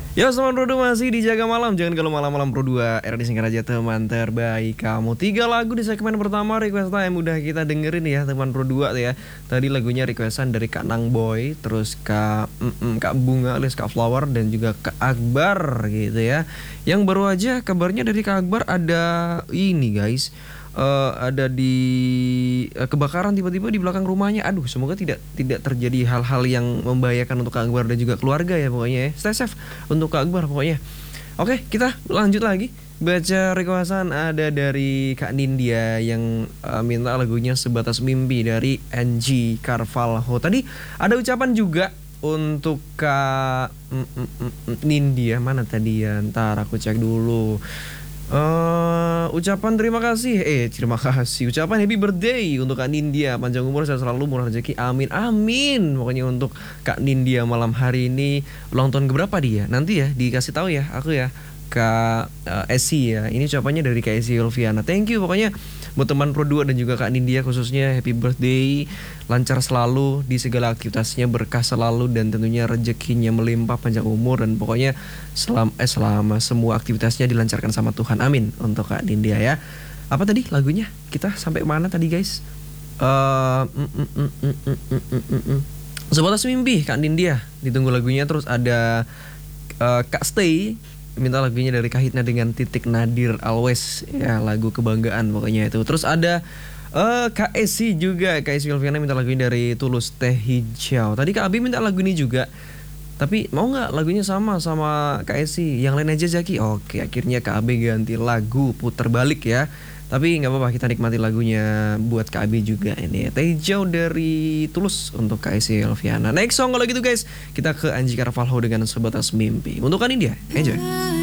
Ya, teman Pro 2 masih dijaga malam. Jangan kalau malam-malam Pro 2 era disingkat aja teman terbaik kamu. 3 lagu di segmen pertama request time udah kita dengerin ya teman Pro 2 ya. Tadi lagunya requestan dari Kak Nang Boy, terus Kak Bunga alias Kak Flower dan juga Kak Akbar gitu ya. Yang baru aja kabarnya dari Kak Akbar ada ini guys. Ada di kebakaran tiba-tiba di belakang rumahnya. Aduh, semoga tidak terjadi hal-hal yang membahayakan untuk Kak Akbar dan juga keluarga ya pokoknya ya. Stay safe untuk Kak Akbar pokoknya. Oke, kita lanjut lagi. Baca requestan ada dari Kak Nindya yang minta lagunya Sebatas Mimpi dari NG Carvalho. Tadi ada ucapan juga untuk Kak Nindya. Mana tadi ya? Ntar aku cek dulu. Ucapan terima kasih ucapan happy birthday untuk Kak Nindya, panjang umur sehat selalu, murah rezeki, amin amin. Pokoknya untuk Kak Nindya malam hari ini ulang tahun keberapa dia nanti ya dikasih tahu ya aku ya. Kak Esi ya, ini ucapannya dari Kak Esi Ulfiana. Thank you pokoknya buat teman Pro 2 dan juga Kak Nindya khususnya, happy birthday, lancar selalu di segala aktivitasnya, berkah selalu dan tentunya rezekinya melimpah, panjang umur dan pokoknya selama semua aktivitasnya dilancarkan sama Tuhan. Amin untuk Kak Nindya ya. Apa tadi lagunya? Kita sampai mana tadi guys? Sebatas Mimpi Kak Nindya. Ditunggu lagunya. Terus ada Kak Stay minta lagunya dari Kahitna dengan Titik Nadir Always ya, lagu kebanggaan pokoknya itu. Terus ada Kak Esi juga, Kak Esi Ulfiana minta lagunya dari Tulus Teh Hijau. Tadi Kak Abi minta lagu ini juga. Tapi mau nggak lagunya sama Kak Esi? Yang lain aja Zaki. Oke, akhirnya Kak Abi ganti lagu putar balik ya. Tapi nggak apa-apa, kita nikmati lagunya buat Kak Abi juga ini. Teh Hijau dari Tulus untuk Kak Esi Elviana. Next song kalau gitu guys, kita ke Anji Carvalho dengan Sebatas Mimpi. Untuk kan ini dia, enjoy.